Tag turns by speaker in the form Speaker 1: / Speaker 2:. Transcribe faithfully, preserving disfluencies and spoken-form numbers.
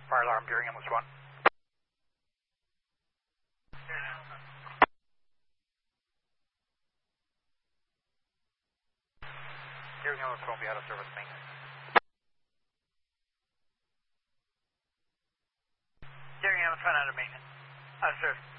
Speaker 1: Fire alarm, Deering Ambulance one. Deering Ambulance one will be out of service maintenance. Deering Ambulance one out of maintenance. Out of service.